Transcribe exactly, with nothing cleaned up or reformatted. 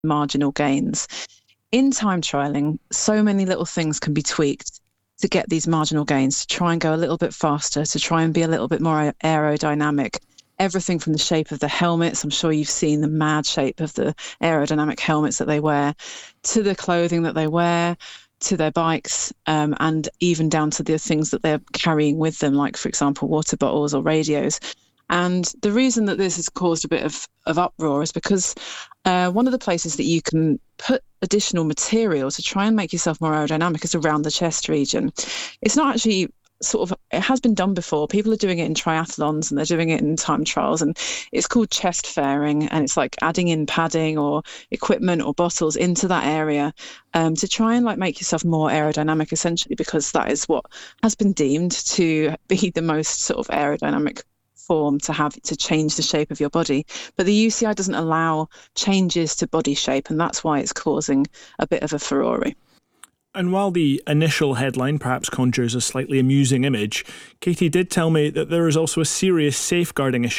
marginal gains. In time trialing, so many little things can be tweaked to get these marginal gains, to try and go a little bit faster, to try and be a little bit more aerodynamic. Everything from the shape of the helmets, I'm sure you've seen the mad shape of the aerodynamic helmets that they wear, to the clothing that they wear, to their bikes, um, and even down to the things that they're carrying with them, like, for example, water bottles or radios. And the reason that this has caused a bit of, of uproar is because uh, one of the places that you can put additional material to try and make yourself more aerodynamic is around the chest region. It's not actually sort of, it has been done before. People are doing it in triathlons and they're doing it in time trials, and it's called chest fairing, and it's like adding in padding or equipment or bottles into that area um, to try and like make yourself more aerodynamic, essentially, because that is what has been deemed to be the most sort of aerodynamic form to have to change the shape of your body. But the U C I doesn't allow changes to body shape, and that's why it's causing a bit of a furore. And while the initial headline perhaps conjures a slightly amusing image, Katie did tell me that there is also a serious safeguarding issue